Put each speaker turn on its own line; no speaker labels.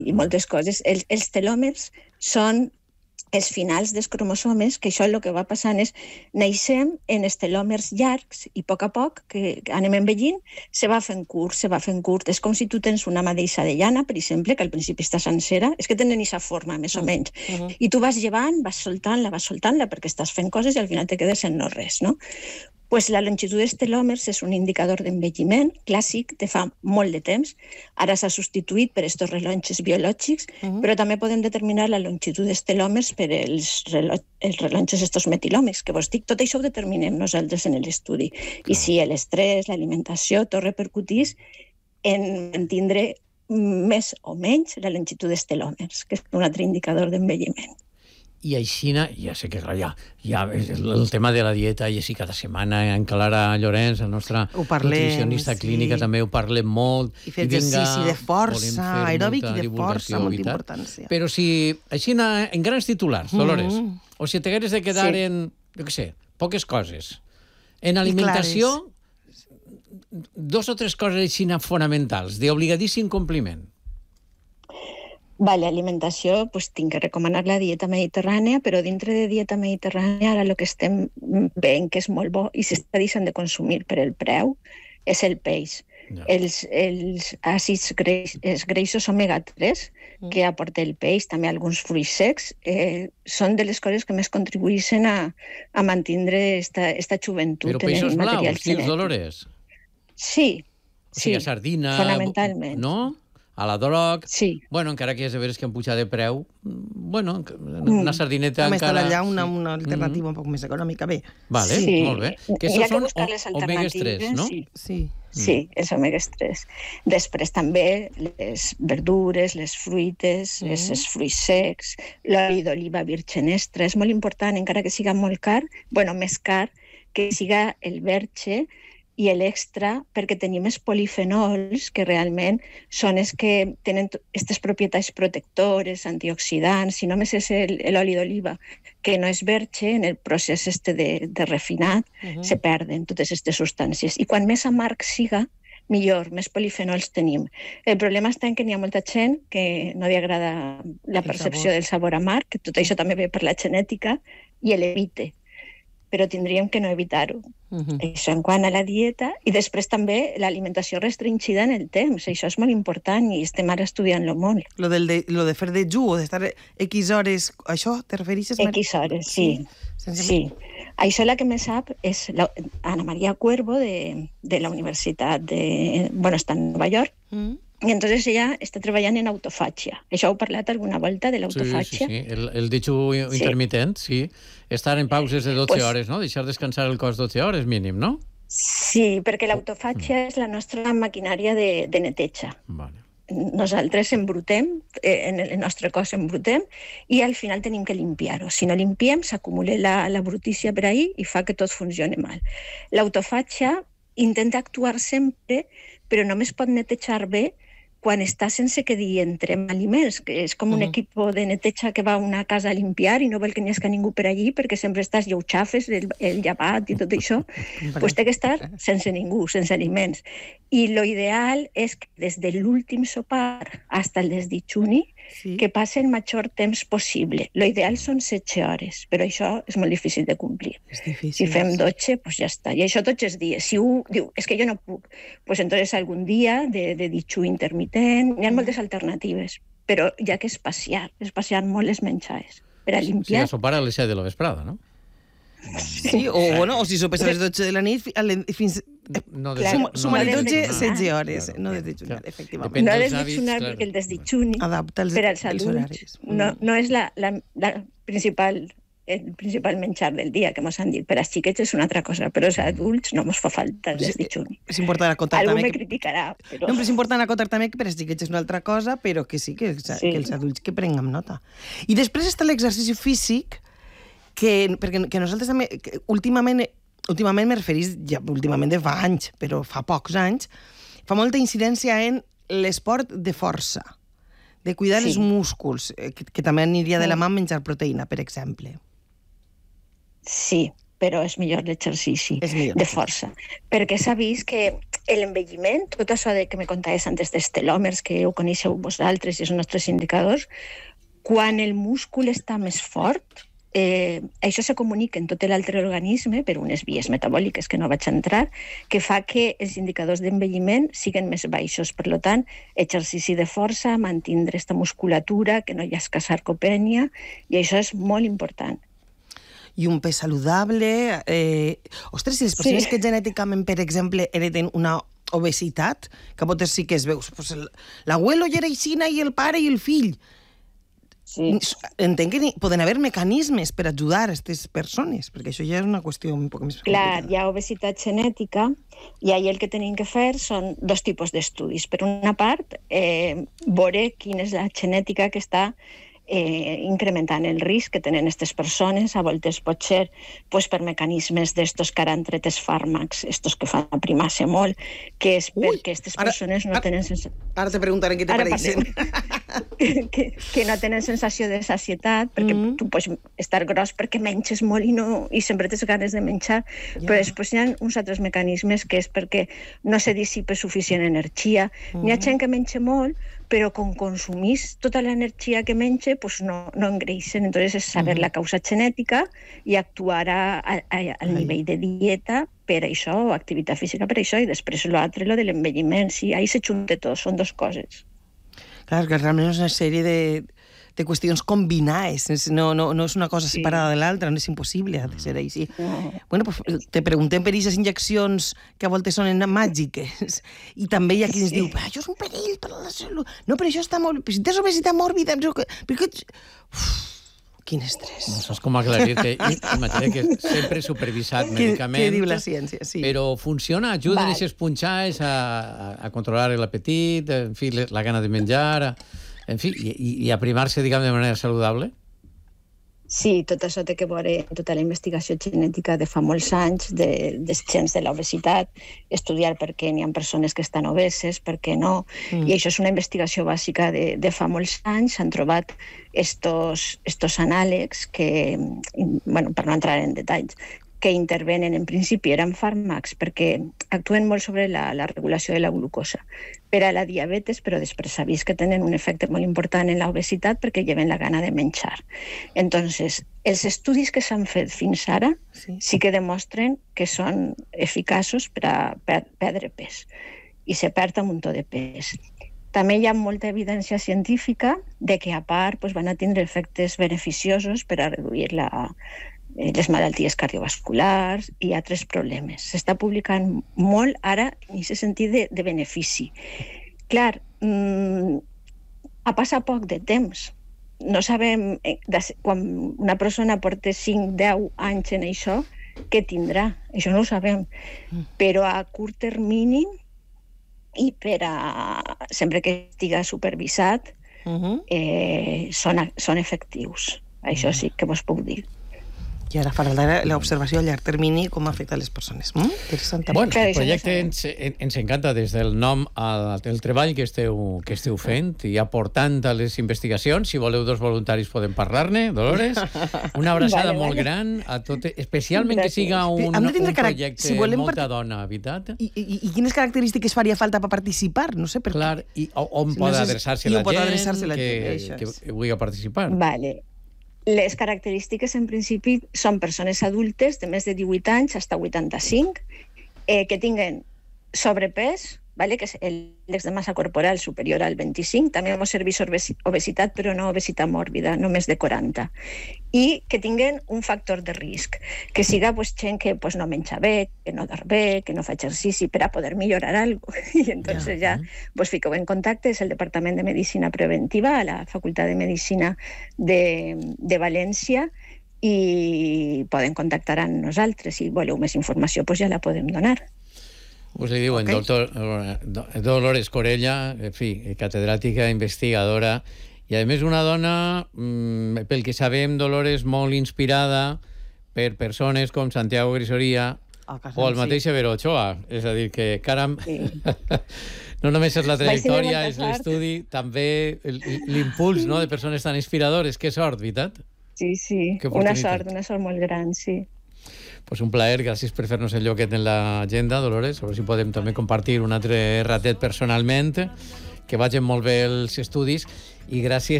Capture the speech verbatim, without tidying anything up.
i moltes coses. Els, els telòmers són els finals dels cromosomes, que això el que va passant és neixem en els telòmers llargs i a poc a poc, que anem envellint, se va fent curt, se va fent curt. És com si tu tens una madeixa de llana, per exemple, que al principi està sencera, és que tenen aquesta forma, més o menys. Uh-huh. I tu vas llevant, vas soltant-la, vas soltant-la, perquè estàs fent coses i al final te quedes en no res, no? Pues la longitud dels telòmers és un indicador d'envelliment clàssic de fa molt de temps. Ara s'ha substituït per estos rellotges biològics, uh-huh. però també podem determinar la longitud dels telòmers per els, relo els rellotges estos metilòmics, que vos dic, tot això ho determinem nosaltres en l'estudi. I si l'estrès, l'alimentació, tot repercutís en mantindre més o menys la longitud dels telòmers, que és un altre indicador d'envelliment.
I així, ja sé que ja, ja el tema de la dieta, i així cada setmana en Clara Llorenç, la nostra parlem, nutricionista sí. clínica, també ho parlem molt.
I fer exercici de força, aeròbic i de força, molta importància.
Però si, així en grans titulars, Dolores, mm -hmm. o si t'hagueres de quedar sí. en, jo què sé, poques coses. En alimentació, dos o tres coses així fonamentals, d'obligadíssim compliment.
Vale, alimentació, pues tinc que recomanar la dieta mediterrània, però dintre de dieta mediterrània ara el que estem veient que és molt bo i s'està deixant de consumir per el preu és el peix. Ja. Els, els àcids greix, els greixos omega tres mm. que aporta el peix, també alguns fruits secs, eh, són de les coses que més contribueixen a, a mantindre esta, esta joventut
però
en el material
blaus,
genètic.
Però peixos Dolores?
Sí,
o sigui,
sí,
sardina,
fonamentalment.
No? A la droc,
sí.
bueno, encara que és de veres que han pujat de preu, bueno, una sardineta
mm.
encara...
Home, allà una, una alternativa mm. un poc més econòmica, bé.
Vale,
sí.
molt bé. Que
hi ha
són
que buscar les alternatives,
tres, no?
Sí,
sí.
sí els omega tres. Després també les verdures, les fruites, mm. les, els fruits secs, l'oli d'oliva virgen extra, és molt important, encara que siga molt car, bueno, més car, que siga el verge i l'extra, perquè tenim els polifenols, que realment són els que tenen aquestes propietats protectores, antioxidants, i només és l'oli d'oliva, que no és verge, en el procés este de, de refinat, uh-huh. se perden totes aquestes substàncies. I quan més amarg siga, millor, més polifenols tenim. El problema està en que n'hi ha molta gent que no li agrada la percepció del sabor amarg, que tot això també ve per la genètica, i l'evite. Però tindríem que no evitar-ho. Uh-huh. Això en quant a la dieta, i després també l'alimentació restringida en el temps. Això és molt important i estem ara estudiant-lo molt.
Lo, del de, lo de fer dejú o d'estar X hores, això te refereixes?
X hores, sí. Sí. sí. Això la que me sap és la, Ana Maria Cuervo de, de la Universitat de... Bueno, està en Nova York. Uh-huh. I entonces ella està treballant en autofàgia. Això heu parlat alguna volta de l'autofàgia?
Sí, sí, sí. El, el dejú intermitent, sí. Estar en pauses de dotze pues, hores, no? Deixar descansar el cos dotze hores mínim, no?
Sí, perquè l'autofàgia mm. és la nostra maquinària de, de neteja.
Vale.
Nosaltres embrutem, eh, en el nostre cos embrutem, i al final tenim que limpiar-ho. Si no limpiem, s'acumula la, la brutícia per ahí i fa que tot funcioni mal. L'autofàgia intenta actuar sempre, però només pot netejar bé quan està sense que hi entrem aliments, que és com un uh-huh. equip de neteja que va a una casa a limpiar i no vol que n'hi hagi ningú per allí perquè sempre estàs lleu xafes, el, el llevat i tot això, pues té que estar sense ningú, sense aliments. I lo ideal és que des de l'últim sopar fins al desdejuni sí. que passe el major temps possible. Lo ideal són setze hores, però això és molt difícil de complir.
És difícil.
Si fem dotze, pues ja està. I això tots els dies. Si un diu, és que jo no puc, pues entonces algun dia de, de dejú intermitent, hi ha moltes alternatives, però hi ha que espaciar, espaciar molt les menjades per a limpiar.
Sí, a sopar a les set de la vesprada, no?
Sí, o, bueno, o si sopes a les dotze de la nit fins...
No,
claro, sumar no dotze, setze hores, claro, no desdejunar, claro. efectivament.
No desdejunar claro. perquè el desdejuni per als adults no, no és la, la, la principal, el principal menjar del dia, que mos han dit. Per als xiquets és una altra cosa, però als adults no mos fa falta el desdejuni.
És important acotar
Algú
també...
me criticarà, però...
No, però és important acotar també que per als xiquets és una altra cosa, però que sí, que els, sí. que els adults que prenguem nota. I després està l'exercici físic, que, perquè que nosaltres també, que últimament, últimament me referís, ja últimament de fa anys, però fa pocs anys, fa molta incidència en l'esport de força, de cuidar sí. els músculs, que, que també aniria de la mà menjar proteïna, per exemple.
Sí, però és millor l'exercici de força, perquè s'ha vist que l'envelliment, tot això de que me contaves antes dels telòmers, que ho coneixeu vosaltres i els nostres indicadors, quan el múscul està més fort, eh, això se comunica en tot l'altre organisme per unes vies metabòliques que no vaig entrar, que fa que els indicadors d'envelliment siguin més baixos. Per tant, exercici de força, mantindre aquesta musculatura, que no hi ha escassa sarcopènia, i això és molt important.
I un pes saludable... Eh... Ostres, si les persones sí. que genèticament, per exemple, hereten una obesitat, que potser sí que es veus, pues l'abuelo ja era aixina i el pare i el fill. Sí. Entenc que poden haver mecanismes per ajudar a aquestes persones, perquè això ja és una qüestió un poc més complicada.
Clar, hi ha obesitat genètica, i ahir el que tenim que fer són dos tipus d'estudis. Per una part, eh, veure quina és la genètica que està eh, incrementant el risc que tenen aquestes persones. A voltes pot ser pues, per mecanismes d'estos que ara han tret els fàrmacs, estos que fan aprimar-se molt, que és Ui, perquè aquestes persones
ara,
no tenen sensació...
Ara te preguntaré què te pareixen.
que, que no tenen sensació de sacietat, perquè mm. tu pots estar gros perquè menges molt i, no, i sempre tens ganes de menjar, yeah. però després hi ha uns altres mecanismes que és perquè no se dissipa suficient energia. Mm. N'hi ha gent que menja molt, però com consumís tota l'energia que menja, pues no, no engreixen. Entonces és saber mm. la causa genètica i actuar a, a, a, al nivell de dieta per això, o activitat física per això, i després l'altre, lo de l'envelliment. Sí, ahí se junta tot, són dues coses.
Clar, que realment és una sèrie de, de qüestions combinades, no, no, no és una cosa separada sí. de l'altra, no és impossible ha de ser així. No. Bueno, pues, te preguntem per aquestes injeccions que a voltes són màgiques, i també hi ha qui ens sí. diu, això és un perill per a la salut. No, però això està molt... Però si tens obesitat mòrbida... Perquè... Uf, quin estrès.
No saps com aclarir-te. Imagina que sempre supervisat medicament.
Què diu la ciència, sí.
Però funciona, ajuden aquestes punxades a, a, a controlar l'apetit, en fi, la gana de menjar, a, en fi, i, i aprimar-se, diguem, de manera saludable?
Sí, tot això té que veure en tota la investigació genètica de fa molts anys, de, dels gens de l'obesitat, estudiar per què n'hi ha persones que estan obeses, per què no, mm. i això és una investigació bàsica de, de fa molts anys. S'han trobat estos, estos anàlegs que, bueno, per no entrar en detalls, que intervenen, en principi eren fàrmacs perquè actuen molt sobre la, la regulació de la glucosa per a la diabetes, però després s'ha vist que tenen un efecte molt important en l'obesitat perquè lleven la gana de menjar. Entonces, els estudis que s'han fet fins ara sí, sí que demostren que són eficaços per a per perdre pes, i se perd un muntó de pes. També hi ha molta evidència científica de que, a part, pues, van a tindre efectes beneficiosos per a reduir la les malalties cardiovasculars i altres problemes. S'està publicant molt ara en aquest sentit de, de benefici. Clar, mmm, ha passat poc de temps. No sabem, quan una persona porta cinc deu anys en això, què tindrà? Això no ho sabem. Però a curt termini i per a, sempre que estiga supervisat, uh-huh. eh, són, són efectius. Això sí que vos puc dir.
I ara farà l'observació a llarg termini com afecta les persones. Mm? Interessant.
Bueno, el projecte ens, ens encanta des del nom al treball que esteu, que esteu fent i aportant a les investigacions. Si voleu dos voluntaris podem parlar-ne, Dolores. Una abraçada vale, molt vale. gran a tot, especialment Gràcies. que siga un, un projecte si amb molta part... dona, veritat?
I, i, I quines característiques faria falta per participar? No sé per
Clar, i on si pot no sé, adreçar-se la, gent la que, gent que, que vulgui participar.
Vale. Les característiques, en principi, són persones adultes de més de divuit anys fins a vuitanta-cinc, eh, que tinguen sobrepès, vale? Que és l'índex de massa corporal superior al vint-i-cinc, també hemos servit obesitat, però no obesitat mòrbida, només de quaranta, i que tinguen un factor de risc, que siga pues, gent que pues, no menja bé, que no dorm bé, que no fa exercici per a poder millorar alguna cosa. I entonces ja, ja vos fiqueu en contacte, és el Departament de Medicina Preventiva a la Facultat de Medicina de, de València, i poden contactar amb nosaltres. Si voleu més informació, pues ja la podem donar.
Us li diuen, okay. doctor Dolores Corella, en fi, catedràtica, investigadora, i a més una dona, mmm, pel que sabem, Dolores, molt inspirada per persones com Santiago Grisoria oh, o el mateix Severo Ochoa. És a dir, que, caram, sí. no només és la trajectòria, és l'estudi, també l'impuls, no?, de persones tan inspiradores. Que sort, veritat?
Sí, sí, una sort, una sort molt gran, sí.
pues un plaer, gràcies per fer-nos el lloquet en l'agenda, Dolores, a veure si podem també compartir un altre ratet personalment, que vagin molt bé els estudis, i gràcies